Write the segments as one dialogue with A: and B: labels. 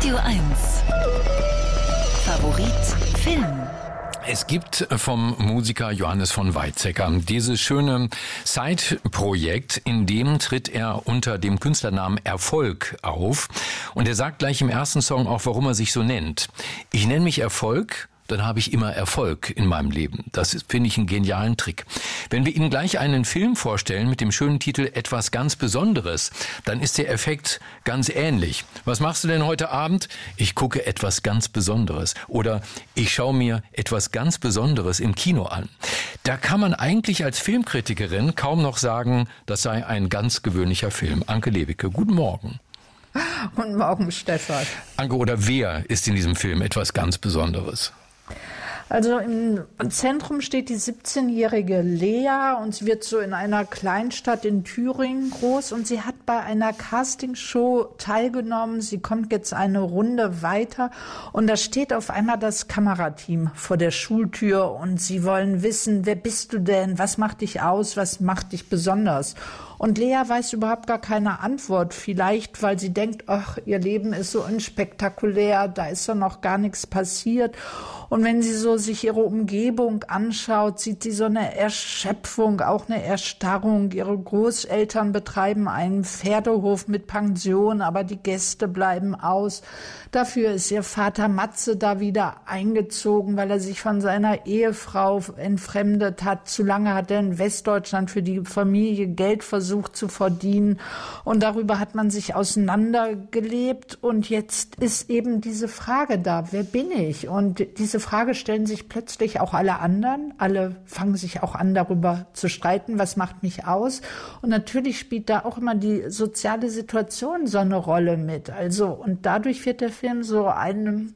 A: Radio 1. Favorit Film.
B: Es gibt vom Musiker Johannes von Weizsäcker dieses schöne Side-Projekt, in dem tritt er unter dem Künstlernamen Erfolg auf. Und er sagt gleich im ersten Song auch, warum er sich so nennt. Ich nenne mich Erfolg, dann habe ich immer Erfolg in meinem Leben. Das finde ich einen genialen Trick. Wenn wir Ihnen gleich einen Film vorstellen mit dem schönen Titel Etwas ganz Besonderes, dann ist der Effekt ganz ähnlich. Was machst du denn heute Abend? Ich gucke etwas ganz Besonderes. Oder ich schaue mir etwas ganz Besonderes im Kino an. Da kann man eigentlich als Filmkritikerin kaum noch sagen, das sei ein ganz gewöhnlicher Film. Anke Lewicke, guten Morgen.
C: Guten Morgen, Stefan.
B: Anke, oder wer ist in diesem Film etwas ganz Besonderes?
C: Also im Zentrum steht die 17-jährige Lea und sie wird so in einer Kleinstadt in Thüringen groß und sie hat bei einer Castingshow teilgenommen. Sie kommt jetzt eine Runde weiter und da steht auf einmal das Kamerateam vor der Schultür und sie wollen wissen, wer bist du denn? Was macht dich aus? Was macht dich besonders? Und Lea weiß überhaupt gar keine Antwort. Vielleicht, weil sie denkt, ach, ihr Leben ist so unspektakulär, da ist doch noch gar nichts passiert. Und wenn sie so sich ihre Umgebung anschaut, sieht sie so eine Erschöpfung, auch eine Erstarrung. Ihre Großeltern betreiben einen Pferdehof mit Pension, aber die Gäste bleiben aus. Dafür ist ihr Vater Matze da wieder eingezogen, weil er sich von seiner Ehefrau entfremdet hat. Zu lange hat er in Westdeutschland für die Familie Geld versucht zu verdienen. Und darüber hat man sich auseinandergelebt. Und jetzt ist eben diese Frage da, wer bin ich? Und diese Frage stellen sich plötzlich auch alle anderen. Alle fangen sich auch an, darüber zu streiten, was macht mich aus? Und natürlich spielt da auch immer die soziale Situation so eine Rolle mit. Also, und dadurch wird der Film so ein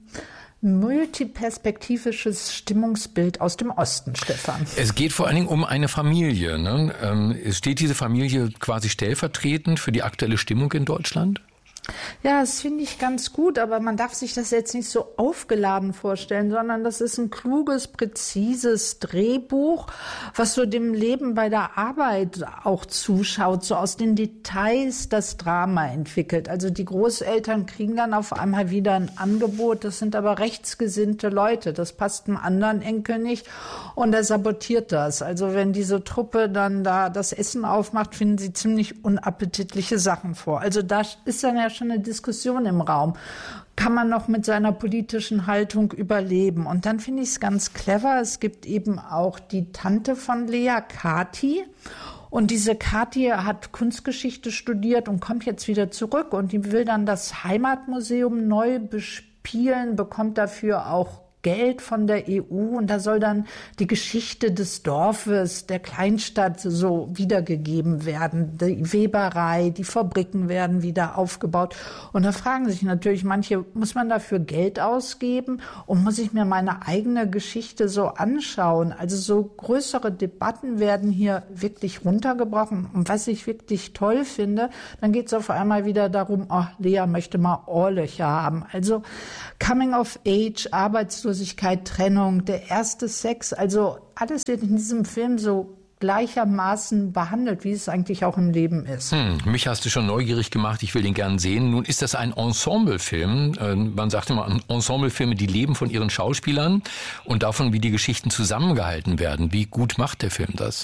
C: multiperspektivisches Stimmungsbild aus dem Osten, Stefan.
B: Es geht vor allen Dingen um eine Familie, ne? Steht diese Familie quasi stellvertretend für die aktuelle Stimmung in Deutschland?
C: Ja, das finde ich ganz gut, aber man darf sich das jetzt nicht so aufgeladen vorstellen, sondern das ist ein kluges, präzises Drehbuch, was so dem Leben bei der Arbeit auch zuschaut, so aus den Details das Drama entwickelt. Also die Großeltern kriegen dann auf einmal wieder ein Angebot, das sind aber rechtsgesinnte Leute, das passt einem anderen Enkel nicht und er sabotiert das. Also wenn diese Truppe dann da das Essen aufmacht, finden sie ziemlich unappetitliche Sachen vor. Also da ist dann ja schon eine Diskussion im Raum. Kann man noch mit seiner politischen Haltung überleben? Und dann finde ich es ganz clever. Es gibt eben auch die Tante von Lea, Kathi. Und diese Kathi hat Kunstgeschichte studiert und kommt jetzt wieder zurück. Und die will dann das Heimatmuseum neu bespielen, bekommt dafür auch Geld von der EU und da soll dann die Geschichte des Dorfes, der Kleinstadt so wiedergegeben werden. Die Weberei, die Fabriken werden wieder aufgebaut. Und da fragen sich natürlich manche, muss man dafür Geld ausgeben und muss ich mir meine eigene Geschichte so anschauen? Also so größere Debatten werden hier wirklich runtergebrochen. Und was ich wirklich toll finde, dann geht es auf einmal wieder darum, oh, Lea möchte mal Ohrlöcher haben. Also Coming of Age, Arbeitslosigkeit, Trennung, der erste Sex, also alles wird in diesem Film so gleichermaßen behandelt, wie es eigentlich auch im Leben ist.
B: Mich hast du schon neugierig gemacht, ich will den gern sehen. Nun ist das ein Ensemblefilm. Man sagt immer, Ensemblefilme, die leben von ihren Schauspielern und davon, wie die Geschichten zusammengehalten werden. Wie gut macht der Film das?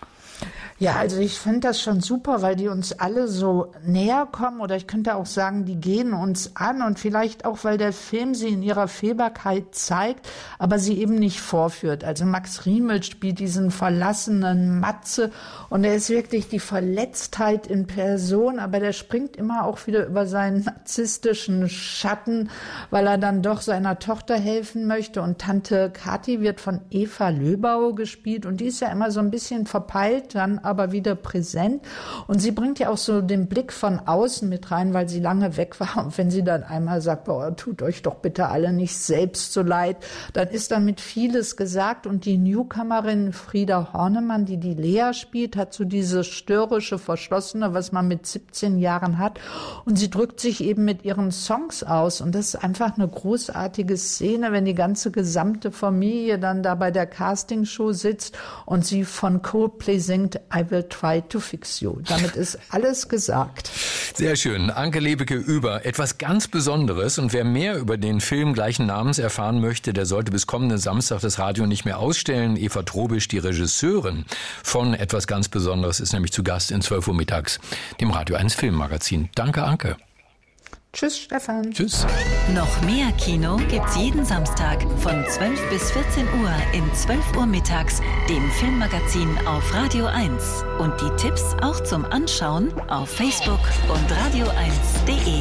C: Ja, also ich finde das schon super, weil die uns alle so näher kommen oder ich könnte auch sagen, die gehen uns an und vielleicht auch, weil der Film sie in ihrer Fehlbarkeit zeigt, aber sie eben nicht vorführt. Also Max Riemel spielt diesen verlassenen Matze und er ist wirklich die Verletztheit in Person, aber der springt immer auch wieder über seinen narzisstischen Schatten, weil er dann doch seiner Tochter helfen möchte und Tante Kathi wird von Eva Löbau gespielt und die ist ja immer so ein bisschen verpeilt, dann aber wieder präsent. Und sie bringt ja auch so den Blick von außen mit rein, weil sie lange weg war. Und wenn sie dann einmal sagt, boah, tut euch doch bitte alle nicht selbst so leid, dann ist damit vieles gesagt. Und die Newcomerin Frieda Hornemann, die die Lea spielt, hat so dieses störrische, verschlossene, was man mit 17 Jahren hat. Und sie drückt sich eben mit ihren Songs aus. Und das ist einfach eine großartige Szene, wenn die ganze gesamte Familie dann da bei der Castingshow sitzt und sie von Coldplay singt I I will try to fix you. Damit ist alles gesagt.
B: Sehr schön. Anke Lebeke über etwas ganz Besonderes. Und wer mehr über den Film gleichen Namens erfahren möchte, der sollte bis kommenden Samstag das Radio nicht mehr ausstellen. Eva Trobisch, die Regisseurin von etwas ganz Besonderes, ist nämlich zu Gast in 12 Uhr mittags, dem Radio 1 Filmmagazin. Danke, Anke.
C: Tschüss, Stefan.
B: Tschüss.
A: Noch mehr Kino gibt's jeden Samstag von 12 bis 14 Uhr in 12 Uhr mittags, dem Filmmagazin auf Radio 1. Und die Tipps auch zum Anschauen auf Facebook und radio1.de.